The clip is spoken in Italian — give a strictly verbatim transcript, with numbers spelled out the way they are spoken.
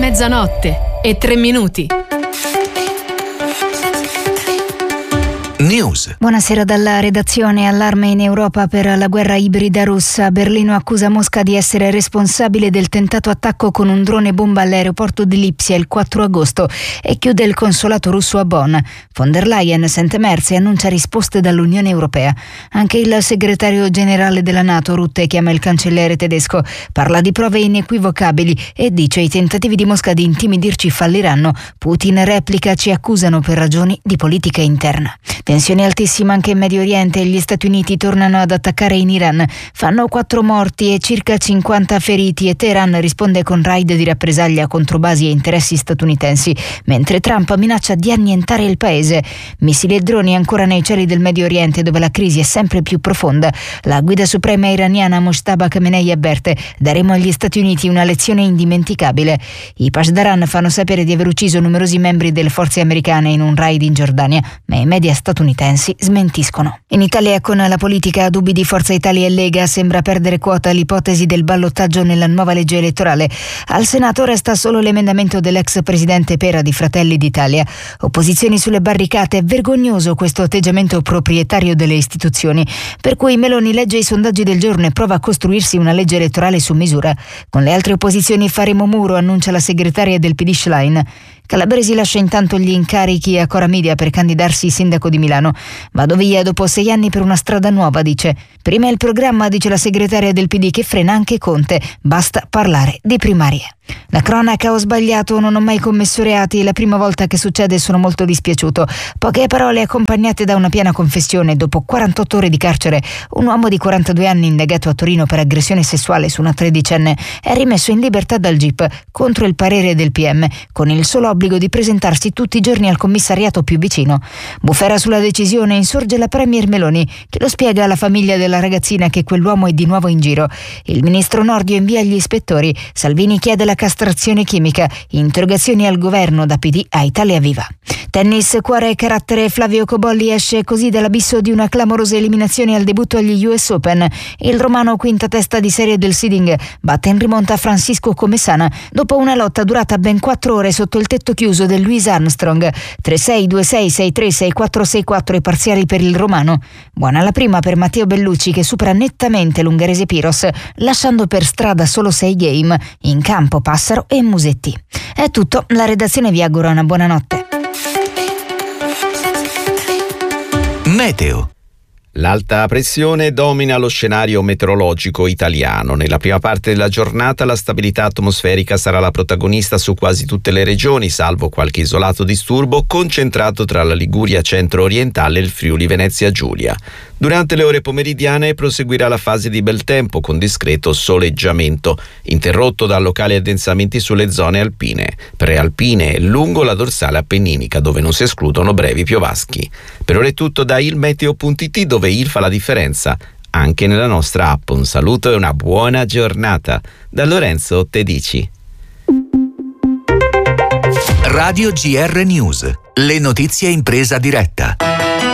mezzanotte e tre minuti. News. Buonasera dalla redazione. Allarme in Europa per la guerra ibrida russa. Berlino accusa Mosca di essere responsabile del tentato attacco con un drone bomba all'aeroporto di Lipsia il quattro agosto e chiude il consolato russo a Bonn. Von der Leyen sente emerse e annuncia risposte dall'Unione Europea. Anche il segretario generale della NATO, Rutte, chiama il cancelliere tedesco, parla di prove inequivocabili e dice i tentativi di Mosca di intimidirci falliranno. Putin replica: ci accusano per ragioni di politica interna. Tensione altissima anche in Medio Oriente. Gli Stati Uniti tornano ad attaccare in Iran. Fanno quattro morti e circa cinquanta feriti e Teheran risponde con raid di rappresaglia contro basi e interessi statunitensi, mentre Trump minaccia di annientare il paese. Missili e droni ancora nei cieli del Medio Oriente, dove la crisi è sempre più profonda. La guida suprema iraniana Mojtaba Khamenei avverte: daremo agli Stati Uniti una lezione indimenticabile. I Pasdaran fanno sapere di aver ucciso numerosi membri delle forze americane in un raid in Giordania, ma i media statunitensi smentiscono. In Italia, con la politica a dubbi di Forza Italia e Lega, sembra perdere quota l'ipotesi del ballottaggio nella nuova legge elettorale. Al Senato resta solo l'emendamento dell'ex presidente Pera di Fratelli d'Italia. Opposizioni sulle barricate. È vergognoso questo atteggiamento proprietario delle istituzioni, per cui Meloni legge i sondaggi del giorno e prova a costruirsi una legge elettorale su misura. Con le altre opposizioni faremo muro, annuncia la segretaria del P D Schlein. Calabresi lascia intanto gli incarichi a Cora Media per candidarsi sindaco di Milano. Vado via dopo sei anni per una strada nuova, dice. Prima il programma, dice la segretaria del P D, che frena anche Conte. Basta parlare di primarie. La cronaca: ho sbagliato, non ho mai commesso reati, la prima volta che succede, sono molto dispiaciuto. Poche parole accompagnate da una piena confessione. Dopo quarantotto ore di carcere, un uomo di quarantadue anni indagato a Torino per aggressione sessuale su una tredicenne è rimesso in libertà dal G I P contro il parere del P M, con il solo obbligo di presentarsi tutti i giorni al commissariato più vicino. Bufera sulla decisione, insorge la premier Meloni, che lo spiega alla famiglia della ragazzina che quell'uomo è di nuovo in giro. Il ministro Nordio invia gli ispettori. Salvini chiede la castrazione chimica. Interrogazioni al governo da P D a Italia Viva. Tennis, cuore e carattere. Flavio Cobolli esce così dall'abisso di una clamorosa eliminazione al debutto agli U S Open. Il romano, quinta testa di serie del seeding, batte in rimonta Francisco Comesana dopo una lotta durata ben quattro ore sotto il tetto chiuso del Louis Armstrong. tre sei, due sei, sei tre, sei quattro, sei quattro i parziali per il romano. Buona la prima per Matteo Bellucci, che supera nettamente l'ungherese Piros, lasciando per strada solo sei game. In campo Passaro e Musetti. È tutto, la redazione vi augura una buona notte. Meteo. L'alta pressione domina lo scenario meteorologico italiano. Nella prima parte della giornata la stabilità atmosferica sarà la protagonista su quasi tutte le regioni, salvo qualche isolato disturbo concentrato tra la Liguria centro-orientale e il Friuli Venezia Giulia. Durante le ore pomeridiane proseguirà la fase di bel tempo con discreto soleggiamento, interrotto da locali addensamenti sulle zone alpine, prealpine e lungo la dorsale appenninica, dove non si escludono brevi piovaschi. Per ora è tutto da ilmeteo punto it, dove il fa la differenza anche nella nostra app. Un saluto e una buona giornata da Lorenzo Tedici. Radio G R News, le notizie in presa diretta.